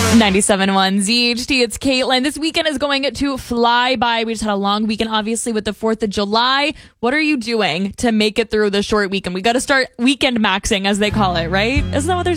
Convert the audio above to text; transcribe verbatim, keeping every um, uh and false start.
ninety-seven point one Z H T, it's Caitlin. This weekend is going to fly by. We just had a long weekend, obviously, with the fourth of July. What are you doing to make it through the short weekend? We got to start weekend maxing, as they call it, right? Isn't that what they're